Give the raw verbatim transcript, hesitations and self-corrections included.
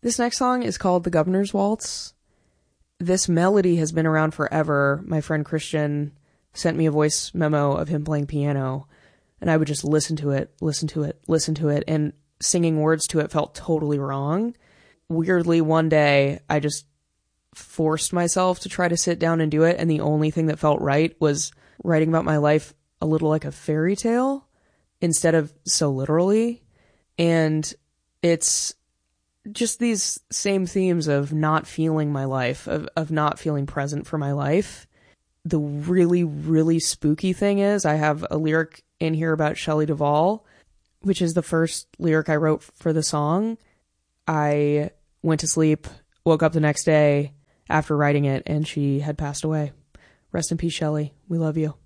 This next song is called The Governor's Waltz. This melody has been around forever. My friend Christian sent me a voice memo of him playing piano, and I would just listen to it, listen to it, listen to it, and singing words to it felt totally wrong. Weirdly, one day, I just forced myself to try to sit down and do it, and the only thing that felt right was writing about my life a little like a fairy tale instead of so literally. And it's just these same themes of not feeling my life, of, of not feeling present for my life. The really, really spooky thing is I have a lyric in here about Shelley Duvall, which is the first lyric I wrote for the song. I went to sleep, woke up the next day after writing it, and she had passed away. Rest in peace, Shelley. We love you.